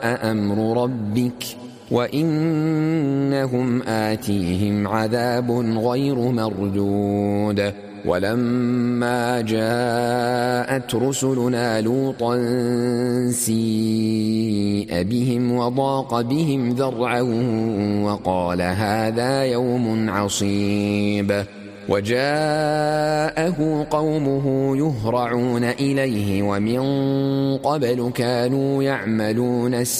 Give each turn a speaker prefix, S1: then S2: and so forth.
S1: أمر ربك وإنهم آتيهم عذاب غير مردود ولما جاءت رسلنا لوطا سيء بهم وضاق بهم ذرعا وقال هذا يوم عصيب وجاءه قومه يهرعون إليه ومن قبل كانوا يعملون